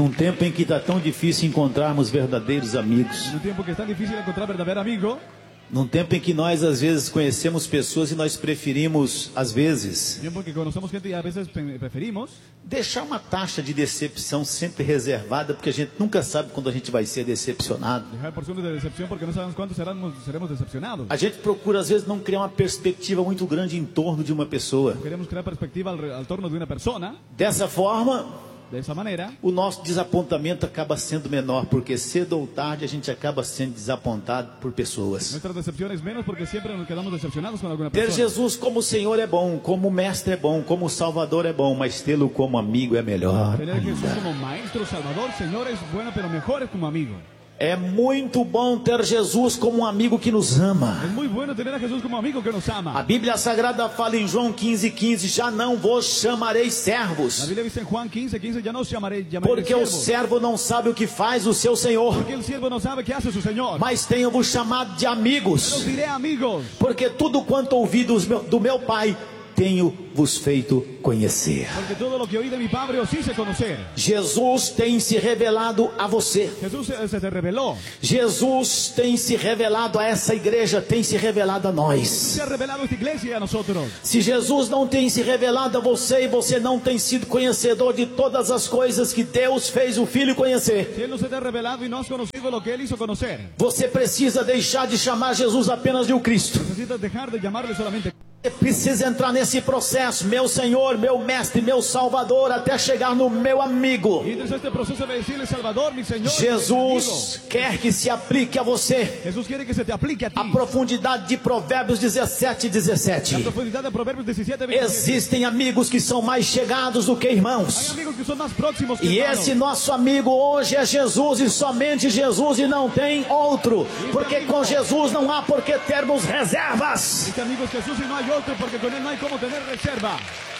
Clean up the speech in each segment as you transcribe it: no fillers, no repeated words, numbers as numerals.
Num tempo em que está tão difícil encontrarmos verdadeiros amigos. En un tiempo que es tan difícil encontrar verdadero amigo. Num tempo em que nós às vezes conhecemos pessoas e nós preferimos, às vezes, Tiempo que conocemos gente y a veces preferimos deixar uma taxa de decepção sempre reservada, porque a gente nunca sabe quando a gente vai ser decepcionado. dejar porciones de decepción porque no sabemos cuánto seremos decepcionados. A gente procura às vezes não criar uma perspectiva muito grande em torno de uma pessoa. Queremos crear perspectiva al torno de una persona. Dessa forma, De esa manera, o nosso desapontamento acaba sendo menor, porque cedo ou tarde a gente acaba sendo desapontado por pessoas. nuestra decepción es menos porque siempre nos quedamos decepcionados con alguna Ter persona. Jesus como Senhor é bom, como Mestre é bom, como Salvador é bom, mas tê-lo como amigo é melhor. Tener a Jesús como maestro, salvador, Señor es bueno, pero mejor es como amigo. É muito bom ter Jesus como um amigo que nos ama. Es muy bueno tener a Jesús como amigo que nos A ama. Bíblia Sagrada fala em João 15:15, já não vos chamarei La servos, Biblia dice en Juan 15:15, ya no os llamaré porque o siervos, servo não sabe o que faz o seu Senhor, porque el siervo no sabe qué hace su Señor. mas tenho-vos chamado de Os amigos, diré amigos, porque tudo quanto ouvi do meu Pai, tenho-vos feito conhecer. porque todo lo que oí de mi Padre os hice conocer. Jesus tem se revelado a você. Jesús se te reveló, Jesus tem se revelado a essa igreja, tem se revelado a nós. se ha revelado esta iglesia y a nosotros. Se Jesus não tem se revelado a você e você não tem sido conhecedor de todas as coisas que Deus fez o Filho conhecer, Si Él no se te ha revelado y no has conocido lo que Él hizo conocer, você precisa deixar de chamar Jesus apenas de o Cristo. necesitas dejar de llamarle solamente. Você precisa entrar nesse processo, meu Senhor, meu Mestre, meu Salvador, até chegar no meu amigo. Y entonces este proceso de decirle Salvador, mi Señor, Jesus quer que se aplique a você Jesús quiere que se te aplique a ti. a profundidade de Provérbios 17:17. La profundidad de Proverbios 17:27. Existem amigos que são mais chegados do que Hay irmãos. amigos que son más próximos que E hermanos. esse nosso amigo hoje é Jesus e somente Jesus e não tem outro. Porque com Jesus não há por que termos reservas. Este amigo es Jesús y no hay otro porque con Él no hay como tener reserva.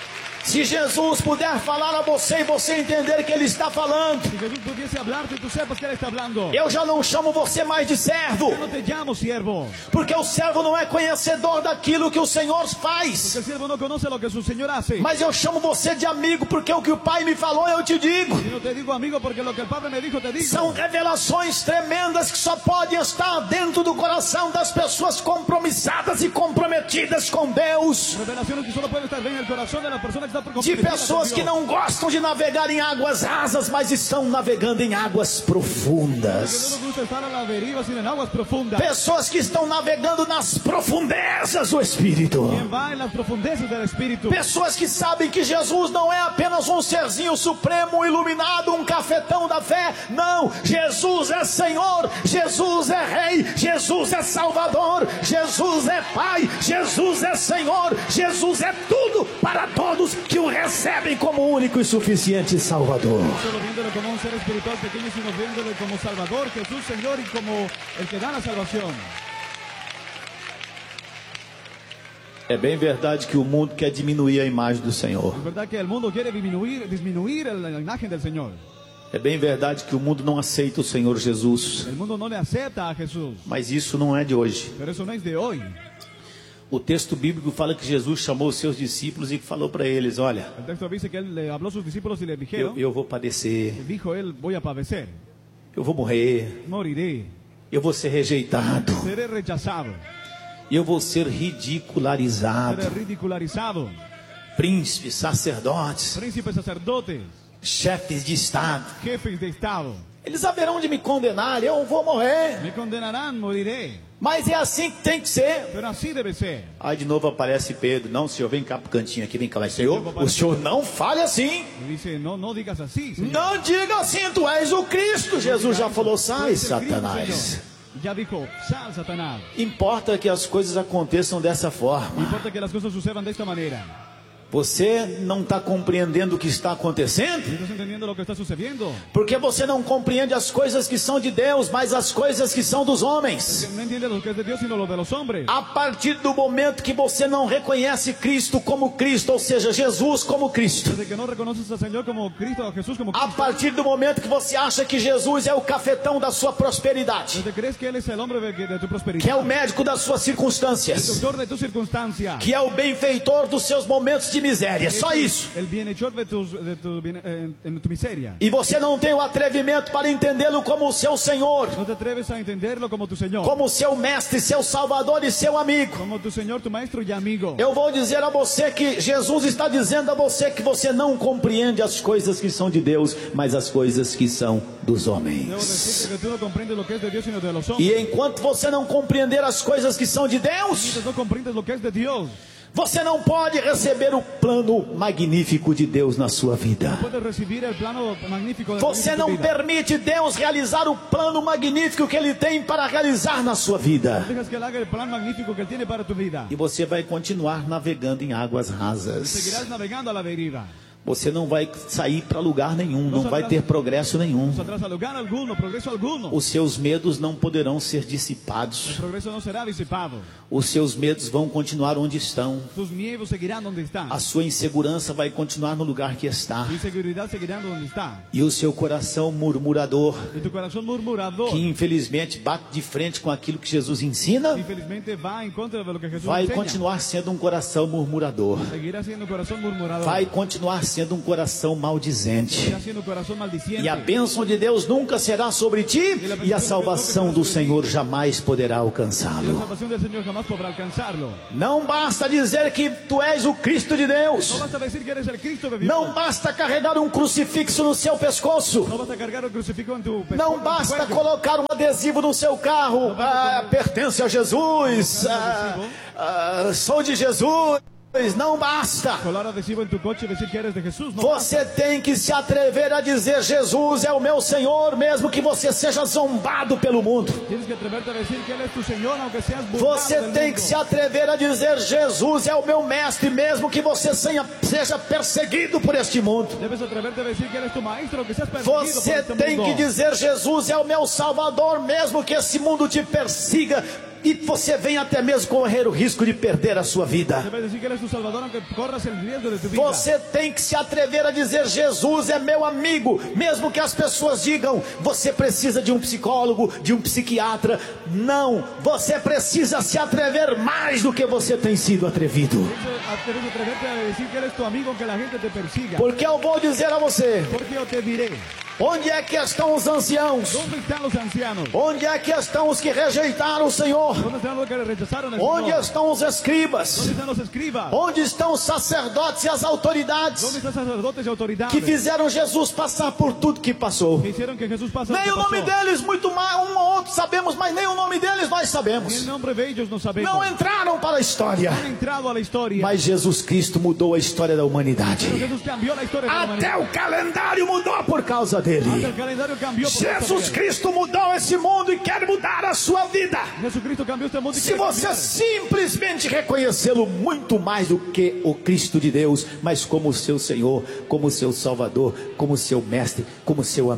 Se Jesus puder falar a você e você entender que Ele está falando, Si Jesús pudiese hablarte y tú sepas que Él está hablando. eu já não chamo você mais de servo. Yo no te llamo siervo. Porque o servo não é conhecedor daquilo que o Senhor Porque faz. el siervo no conoce lo que su Señor hace. Mas eu chamo você de amigo porque o que o Pai me falou eu te digo. Y no te digo amigo porque lo que el Padre me dijo te digo. São revelações tremendas que só podem estar dentro do coração das pessoas compromissadas e comprometidas com Deus. Revelaciones que solo pueden estar en el corazón de la persona que está De comprometidas con pessoas que Dios. não gostam de navegar em águas rasas, mas estão navegando em águas Que no profundas. nos gusta estar a la deriva sino en aguas profundas. Pessoas que estão navegando nas profundezas do Espírito. Quien va en las profundezas del Espíritu. Pessoas que sabem que Jesus não é apenas um serzinho supremo, iluminado, um cafetão da fé. Não, Jesus é Senhor, Jesus é Rei, Jesus é Salvador, Jesus é Pai, Jesus é Senhor, Jesus é tudo para todos que o recebem como único e suficiente Salvador. Solo viéndolo como un ser espiritual pequeño, sino viéndolo como Salvador, Jesús, Señor, y como el que da la salvación. É bem verdade que o mundo quer diminuir a imagem do Senhor. Es verdad que el mundo quiere disminuir la imagen del Señor. É bem verdade que o mundo não aceita o Senhor Jesus. El mundo no le acepta a Jesús. Mas isso não é de hoje. Pero eso no es de hoy. O texto bíblico fala que Jesus chamou os seus discípulos e falou para eles: olha, El texto dice que él le habló a sus discípulos y les dijeron, eu vou padecer, dijo él, voy a padecer, eu vou morrer, moriré, eu vou ser rejeitado, seré rechazado, eu vou ser ridicularizado. seré ridicularizado. Príncipes, sacerdotes, Príncipes, sacerdotes, chefes de Estado, jefes de Estado, eles haverão de me condenar, eu vou morrer. me condenarán, moriré. Mas é assim que tem que ser. Pero así debe ser. Aí de novo aparece Pedro: não, senhor, vem cá pro cantinho aqui, vem cá. Mas, Senhor, o senhor não fale assim. Y dice, no digas así, Señor. Não diga assim, tu és o Cristo. Jesus já falou: sai, Tú eres el Cristo, Satanás. Señor. Ya dijo, sal, Satanás. Importa que as coisas aconteçam dessa forma. Importa que las cosas sucedan de esta manera. Você não está compreendendo o que está acontecendo? ¿Estás entendiendo lo que está sucediendo? Porque você não compreende as coisas que são de Deus, mas as coisas que são dos homens. No entiende lo que es de Dios, sino lo de los hombres. A partir do momento que você não reconhece Cristo como Cristo, ou seja, Jesus como Cristo. Desde que no reconoces al Señor como Cristo, a Jesús como A Cristo. partir do momento que você acha que Jesus é o cafetão da sua prosperidade, Desde que crees que Él es el hombre de tu que é o prosperidad, médico das suas el circunstâncias, doctor de tu circunstancia, que é o benfeitor dos seus momentos de miséria, só isso. El bienhechor de tu en tu miseria. E você não tem o atrevimento para entendê-lo como o seu Senhor, No te atreves a entenderlo como tu Señor, como seu mestre, seu salvador e seu amigo. como tu Señor, tu maestro y amigo. Eu vou dizer a você que Jesus está dizendo a você que você não compreende as coisas que são de Deus, mas as coisas que são dos Debo homens. decirte que tú no comprendes lo que es de Dios, sino de los hombres. E enquanto você não compreender as coisas que são de Deus, Mientras no comprendes lo que es de Dios, você não pode receber o plano magnífico de Deus na sua vida. puedes recibir el plano magnífico de Você Dios en tu não vida. permite Deus realizar o plano magnífico que Ele tem para realizar na sua vida. Dejas que Él haga el plan magnífico que Él tiene para tu vida. E você vai continuar navegando em águas rasas. Seguirás navegando a la deriva. Você não vai sair para lugar nenhum, não vai ter progresso nenhum. No saldrás a lugar alguno, progreso alguno. Os seus medos não poderão ser El dissipados. progreso no será disipado. Os seus medos vão continuar onde estão. Tus miedos seguirán donde están. A sua insegurança vai continuar no lugar que está. Tu inseguridad seguirá donde está. E o seu coração murmurador, Y tu corazón murmurador, que infelizmente bate de frente com aquilo que Jesus ensina, infelizmente va en contra de lo que Jesús vai enseña. continuar sendo um coração murmurador. Seguirá siendo un corazón murmurador. Vai continuar sendo um coração maldizente. Seguirá siendo un corazón maldiciente. E a bênção de Deus nunca será sobre ti, e a salvação do Senhor jamais poderá La alcançá-lo. salvación del Señor jamás podrá alcanzarlo. Não basta dizer que tu és o Cristo de No Deus. basta decir que eres el Cristo de Dios. Não basta carregar um crucifixo no seu pescoço. No basta cargar el crucifijo en tu Não en tu basta cuello. colocar um adesivo no seu carro. Pertence a Jesus. Sou de Jesus. Não basta. Colar adhesivo en tu coche y decir que eres de Jesús. No Você tem que se atrever a dizer: Jesus é o meu Senhor, mesmo que você seja zombado pelo mundo. Tienes que atreverte a decir que Él es tu Señor, aunque seas burlado Você del tem mundo. que se atrever a dizer: Jesus é o meu mestre, mesmo que você seja perseguido por este mundo. Debes atreverte a decir que Él es tu maestro, aunque seas perseguido por Você este tem mundo. que dizer: Jesus é o meu Salvador, mesmo que esse mundo te persiga e você venha até mesmo correr o risco de perder a sua vida. Debes decir que Él es tu Salvador, aunque corras el riesgo de tu vida. Você tem que se atrever a dizer: Jesus é meu amigo, mesmo que as pessoas digam: você precisa de um psicólogo, de um psiquiatra. Não, você precisa se atrever mais do que você tem sido atrevido. Debes atreverte a decir que Él es tu amigo, aunque la gente te persiga. Porque eu vou dizer a você: Porque yo te diré, onde é que estão os anciãos? ¿dónde están los ancianos? Onde é que estão os que rejeitaram o Senhor? ¿Dónde están los que rechazaron al Onde Señor? estão os escribas? ¿Dónde están los escribas? Onde estão os sacerdotes e as ¿Dónde autoridades están sacerdotes y autoridades? que fizeram Jesus passar por tudo que passou? Que hicieron que Jesús pasara Nem lo o que nome pasó. deles, muito mais, um ou outro sabemos, mas nem o nome deles nós Ni el sabemos. nombre de ellos no sabemos. Não entraram para a história, Han entrado a la historia. mas Jesus Cristo mudou a história da Pero humanidade. Jesús cambió la historia de la humanidad. Até o calendário mudou por causa Hasta dele. el calendario cambió por Jesus causa de él. Cristo mudou esse mundo e quer mudar a sua vida. Jesucristo cambió este mundo y Se quiere você cambiar. simplesmente reconhecê-lo muito mais do que o Cristo de Deus, mas como seu Senhor, como seu Salvador, como seu mestre, como seu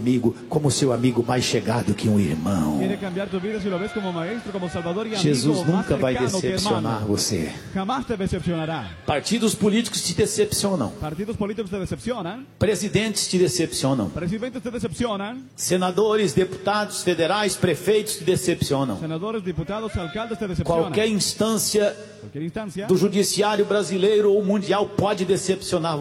amigo mais chegado que um irmão. Quiere cambiar tu vida si lo ves como maestro, como salvador y amigo. Jesus más nunca vai cercano que decepcionar hermano. você. Jamás te decepcionará. Partidos políticos te decepcionam. Partidos políticos te decepcionan. Presidentes te decepcionam. Presidentes te decepcionan. Senadores, deputados federais, prefeitos te decepcionam. Senadores, diputados, alcaldes te decepcionan. Qualquer instância Cualquier instancia do judiciário brasileiro ou mundial podem decepcionar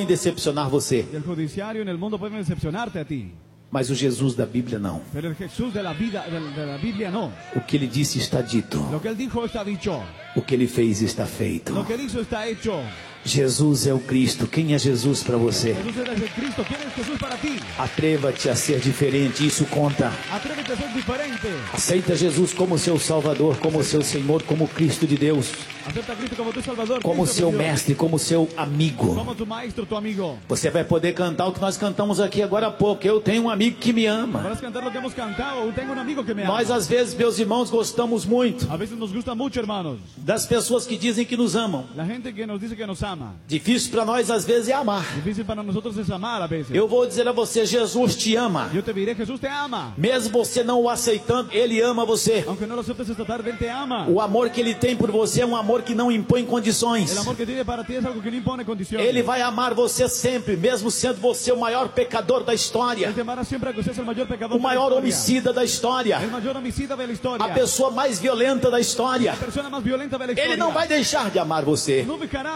você. del judiciario en el mundo pueden decepcionarte a ti. Mas o Jesus da Bíblia não. Pero el Jesús de la vida, de la Biblia no. O que ele disse está dito. Lo que él dijo está dicho. O que ele fez está feito. Lo que él hizo está hecho. Jesus é o Cristo. Quem é Jesus para você? Jesús es el Cristo. ¿Quién es Jesús para ti? Atreva-te a ser diferente, isso conta. Atrévete a ser diferente. Aceita Jesus como seu Salvador, como seu Senhor, como Cristo de Deus, Acepta a Cristo como tu Salvador. como Cristo seu de Dios, mestre, como seu amigo. como tu maestro, tu amigo. Você vai poder cantar o que nós cantamos aqui agora há pouco. Eu tenho um amigo que me ama. Podrás cantar lo que hemos cantado. Yo tengo un amigo que me ama. Nós, às vezes, meus irmãos, gostamos muito A veces nos gusta mucho, hermanos. das pessoas que dizem que nos amam. La gente que nos dice que nos ama. Difícil para nós, às vezes, é amar. Difícil para nosotros es amar a veces. Eu vou dizer a você, Jesus te ama. Yo te diré, Jesús te ama. Mesmo você não o aceitando, Ele ama você. Aunque no lo aceptes esta tarde, Él te ama. O amor que Ele tem por você é um amor que não impõe condições. El amor que tiene para ti es algo que no impone condiciones. Ele vai amar você sempre, mesmo sendo você o maior pecador da história, Él te amará siempre aunque seas el mayor pecador o de la maior historia. homicida da história, El mayor homicida de la historia. a pessoa mais violenta da história. La persona más violenta de la historia. Ele não vai deixar de amar você. No dejará de amarte.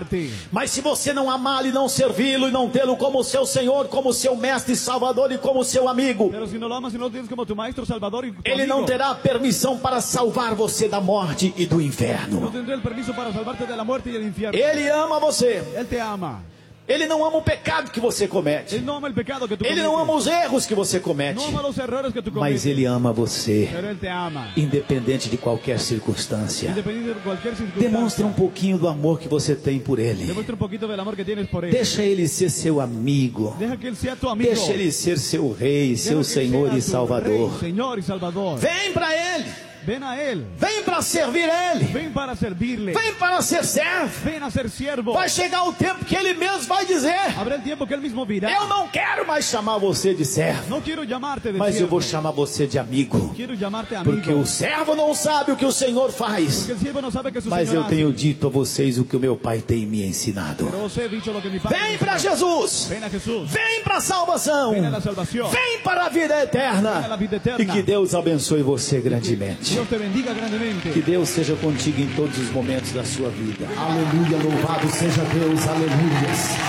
amarte. Mas se você não amá-lo e não servi-lo e não tê-lo como seu Senhor, como seu mestre e salvador e como seu amigo, Pero si no lo amas y no lo tienes como tu maestro, salvador y tu ele amigo, não terá permissão para salvar você da morte e do no inferno. tendré el permiso para salvarte de la muerte y el infierno. Ele ama você. Él te ama. Ele não ama o pecado que você comete. Él no ama el pecado que tú Ele cometes. não ama os erros que você comete. No ama los errores que tú cometes. Mas ele ama você, Pero él te ama. independente de qualquer circunstância. Independiente de cualquier circunstancia. Demonstre um pouquinho do amor que você tem por ele. Demuestra un poquito del amor que tienes por él. Deixa ele ser seu amigo. Deja que él sea tu amigo. Deixa ele ser seu rei, Deja seu que Senhor sea e tu Salvador. Rey, Señor y Salvador. Vem para ele. Ven a él. Vem para servir ele. Ven para servirle. Vem para ser servo. Ven a ser siervo. Vai chegar o tempo que ele mesmo vai dizer: Habrá el tiempo que él mismo dirá. eu não quero mais chamar você de servo, No quiero llamarte de mas eu siervo. vou chamar você de amigo. Quiero llamarte amigo. Porque o servo não sabe o que o Senhor faz, Porque el siervo no sabe que su mas Señor eu tenho dito a vocês o que o meu Pai tem me ensinado. Pero os he dicho lo que mi Padre Vem me para enseñó. Jesus. Ven a Jesús. Vem para a salvação. Ven a la salvación. Vem para a vida eterna. Ven a la vida eterna. E que Deus abençoe você grandemente. Dios te bendiga grandemente. Que Deus seja contigo em todos os momentos da sua vida. Aleluia, louvado seja Deus, aleluia.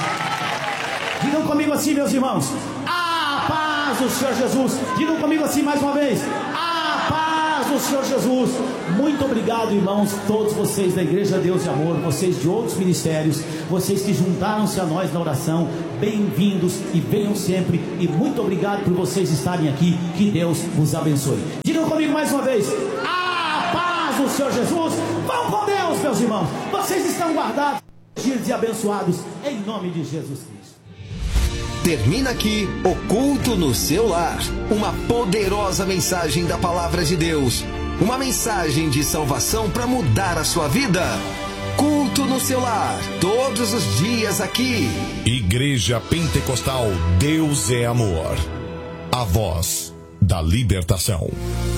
Digam comigo assim, meus irmãos: a paz do Senhor Jesus. Digam comigo assim mais uma vez: a paz do Senhor Jesus. Muito obrigado, irmãos, todos vocês da Igreja Deus e Amor, vocês de outros ministérios, vocês que juntaram-se a nós na oração. Bem-vindos e venham sempre. E muito obrigado por vocês estarem aqui. Que Deus vos abençoe. Digam comigo mais uma vez: a paz do Senhor Jesus. Vão com Deus, meus irmãos. Vocês estão guardados e abençoados em nome de Jesus Cristo. Termina aqui o Culto no Seu Lar. Uma poderosa mensagem da Palavra de Deus. Uma mensagem de salvação para mudar a sua vida. Culto no Seu Lar, todos os dias aqui. Igreja Pentecostal Deus é Amor. A voz da libertação.